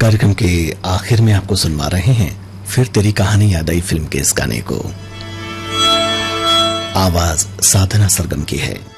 कार्यक्रम के आखिर में आपको सुनवा रहे हैं फिर तेरी कहानी याद आई फिल्म के इस गाने को। आवाज साधना सरगम की है।